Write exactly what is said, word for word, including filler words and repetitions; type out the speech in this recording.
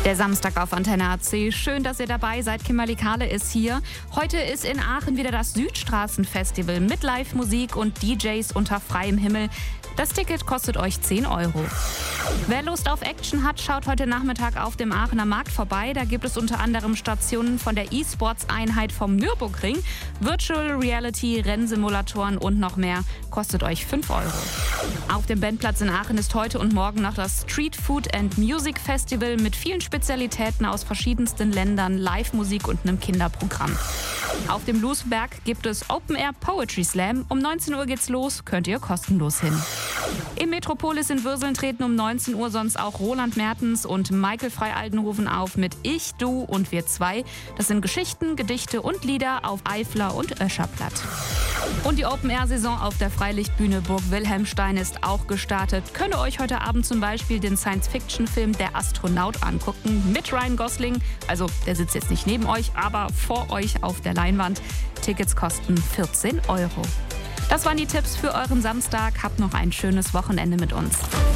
Der Samstag auf Antenne A C. Schön, dass ihr dabei seid. Kimberly Kahle ist hier. Heute ist in Aachen wieder das Südstraßenfestival mit Live-Musik und D Js unter freiem Himmel. Das Ticket kostet euch zehn Euro. Wer Lust auf Action hat, schaut heute Nachmittag auf dem Aachener Markt vorbei. Da gibt es unter anderem Stationen von der E-Sports-Einheit vom Nürburgring, Virtual Reality, Rennsimulatoren und noch mehr. Kostet euch fünf Euro. Auf dem Bandplatz in Aachen ist heute und morgen noch das Street Food and Music Festival mit vielen Spezialitäten aus verschiedensten Ländern, Live-Musik und einem Kinderprogramm. Auf dem Loosberg gibt es Open Air Poetry Slam. Um neunzehn Uhr geht's los, könnt ihr kostenlos hin. Im Metropolis in Würseln treten um neunzehn Uhr sonst auch Roland Mertens und Michael Frey-Aldenhoven auf mit Ich, Du und Wir zwei. Das sind Geschichten, Gedichte und Lieder auf Eifler und Öscherplatt. Und die Open-Air-Saison auf der Freilichtbühne Burg Wilhelmstein ist auch gestartet. Könnt ihr euch heute Abend zum Beispiel den Science-Fiction-Film Der Astronaut angucken mit Ryan Gosling. Also der sitzt jetzt nicht neben euch, aber vor euch auf der Leinwand. Tickets kosten vierzehn Euro. Das waren die Tipps für euren Samstag. Habt noch ein schönes Wochenende mit uns.